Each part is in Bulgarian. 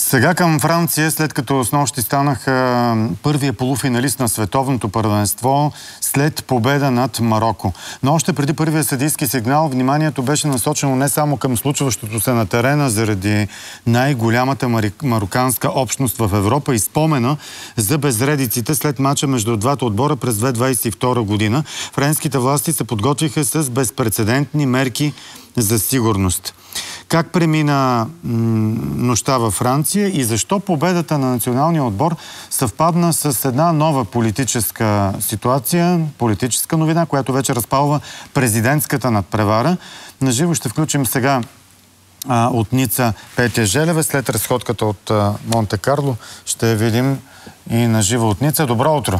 Сега към Франция, след като снощи станаха първия полуфиналист на световното първенство след победа над Мароко. Но още преди първия съдийски сигнал вниманието беше насочено не само към случващото се на терена заради най-голямата мароканска общност в Европа и спомена за безредиците след мача между двата отбора през 2022 година. Френските власти се подготвиха с безпрецедентни мерки за сигурност. Как премина нощта във Франция и защо победата на националния отбор съвпадна с една нова политическа ситуация, политическа новина, която вече разпалва президентската надпревара? Наживо ще включим сега от Ница Петя Желева. След разходката от Монте Карло ще видим и наживо от Ница. Добро утро!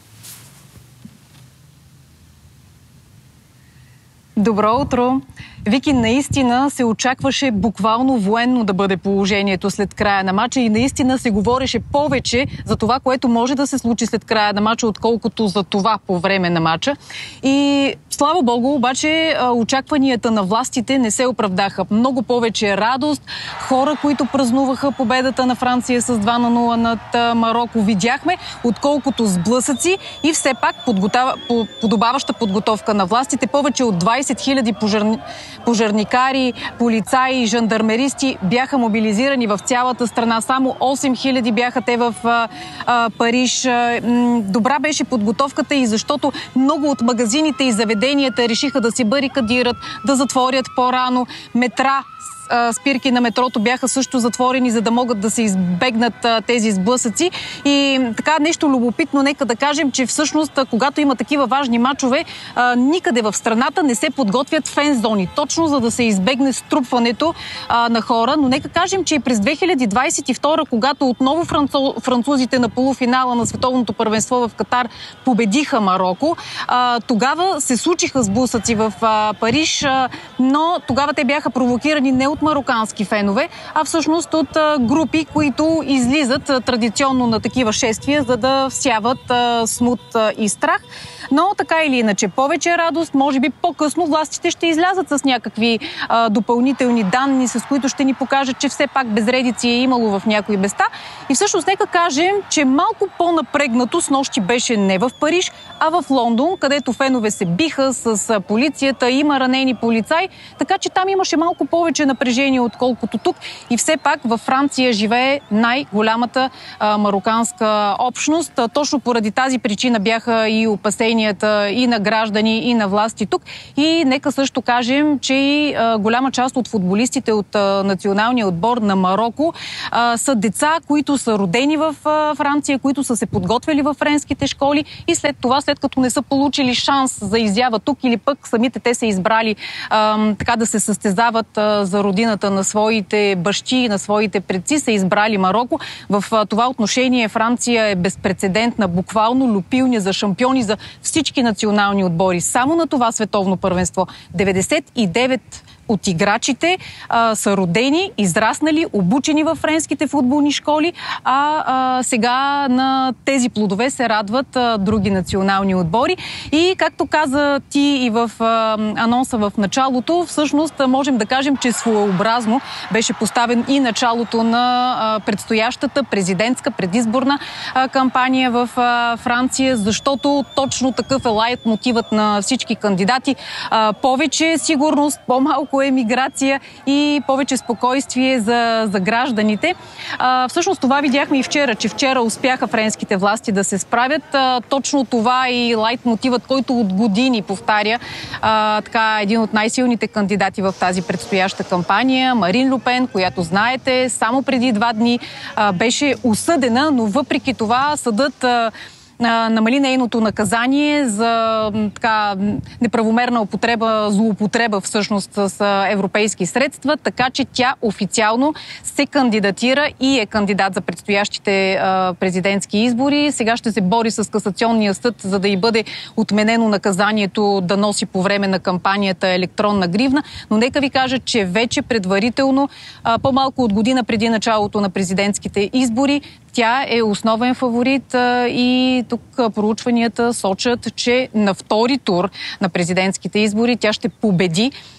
Добро утро! Вики, наистина се очакваше буквално военно да бъде положението след края на матча и наистина се говореше повече за това, което може да се случи след края на матча, отколкото за това по време на матча. И слава Богу, обаче очакванията на властите не се оправдаха. Много повече радост, хора, които празнуваха победата на Франция с 2-0 над Мароко видяхме, отколкото сблъсъци и все пак подобаваща подготовка на властите. Повече от 20 000 пожарникари, полицаи, жандармеристи бяха мобилизирани в цялата страна. Само 8 000 бяха те в Париж. Добра беше подготовката и защото много от магазините и заведенията решиха да се барикадират, да затворят по-рано. Метра, спирки на метрото бяха също затворени, за да могат да се избегнат тези сблъсъци. И така нещо любопитно, нека да кажем, че всъщност, когато има такива важни мачове, никъде в страната не се подготвят фен-зони, точно за да се избегне струпването на хора. Но нека кажем, че и през 2022, когато отново французите на полуфинала на световното първенство в Катар победиха Мароко, тогава се случиха сблъсъци в Париж, но тогава те бяха провокирани не от марокански фенове, а всъщност от групи, които излизат традиционно на такива шествия, за да всяват смут и страх. Но така или иначе, повече радост, може би по-късно властите ще излязат с някакви допълнителни данни, с които ще ни покажат, че все пак безредици е имало в някои места. И всъщност нека кажем, че малко по-напрегнато снощи беше не в Париж, а в Лондон, където фенове се биха с полицията, има ранени полицаи, така че там имаше малко повече напрежение, отколкото тук. И все пак във Франция живее най-голямата мароканска общност. Точно поради тази причина бяха и опасенията и на граждани, и на власти тук. И нека също кажем, че и голяма част от футболистите от националния отбор на Мароко са деца, които са родени в Франция, които са се подготвили в френските школи и след това, след като не са получили шанс за изява тук или пък самите те са избрали така да се състезават за родината на своите бащи, на своите предци, са избрали Мароко. В това отношение Франция е безпрецедентна, буквално люпилня за шампиони за всички национални отбори. Само на това световно първенство 99 от играчите са родени, израснали, обучени в френските футболни школи, а сега на тези плодове се радват други национални отбори. И както каза ти и в анонса в началото, всъщност можем да кажем, че своеобразно беше поставен и началото на предстоящата президентска предизборна кампания в Франция, защото точно такъв е лайт мотивът на всички кандидати. Повече сигурност, по-малко емиграция и повече спокойствие за гражданите. Всъщност това видяхме и вчера, че вчера успяха френските власти да се справят. Точно това и лайт мотивът, който от години повтаря така един от най-силните кандидати в тази предстояща кампания, Марин Ле Пен, която знаете, само преди 2 дни беше осъдена, но въпреки това съдът намали нейното наказание за така неправомерна злоупотреба всъщност с европейски средства, така че тя официално се кандидатира и е кандидат за предстоящите президентски избори. Сега ще се бори с касационния съд, за да й бъде отменено наказанието да носи по време на кампанията електронна гривна. Но нека ви кажа, че вече предварително, по-малко от година преди началото на президентските избори, тя е основен фаворит и тук проучванията сочат, че на втори тур на президентските избори тя ще победи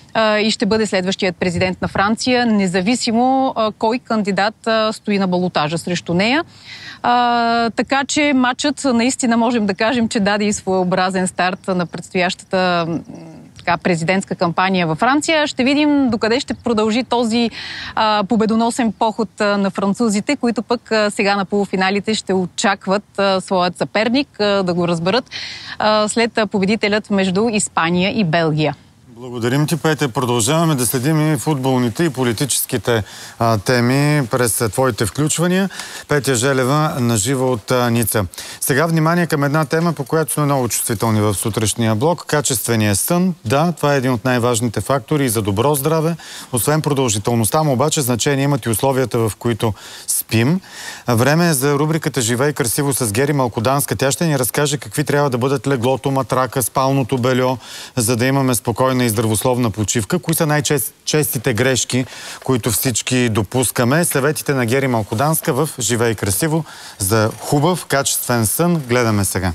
и ще бъде следващият президент на Франция, независимо кой кандидат стои на балотажа срещу нея. Така че матчът наистина можем да кажем, че даде и своеобразен старт на предстоящата президентска кампания във Франция. Ще видим докъде ще продължи този победоносен поход на французите, които пък сега на полуфиналите ще очакват своят съперник да го разберат след победителят между Испания и Белгия. Благодарим ти, Петя. Продължаваме да следим и футболните и политическите теми през твоите включвания. Петя Желева наживо от Ница. Сега внимание към една тема, по която сме много чувствителни в сутрешния блок. Качествения сън. Да, това е един от най-важните фактори за добро здраве. Освен продължителността му, обаче значение имат и условията, в които спим. Време е за рубриката „Живей красиво” с Гери Малкоданска. Тя ще ни разкаже какви трябва да бъдат леглото, матрака, спалното бельо, за да имаме спокойна и здравословна почивка. Кои са най-честите грешки, които всички допускаме? Съветите на Гери Малкоданска в „Живей красиво” за хубав, качествен сън. Гледаме сега.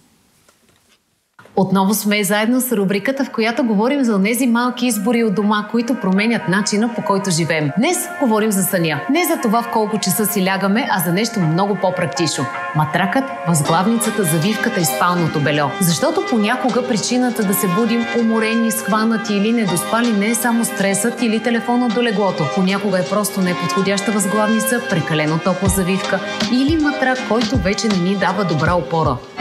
Отново сме заедно с рубриката, в която говорим за тези малки избори от дома, които променят начина, по който живеем. Днес говорим за съня. Не за това в колко часа си лягаме, а за нещо много по-практично. Матракът, възглавницата, завивката и спалното бельо. Защото понякога причината да се будим уморени, схванати или недоспали не е само стресът или телефонът до леглото. Понякога е просто неподходяща възглавница, прекалено топла завивка или матрак, който вече не ни дава добра опора.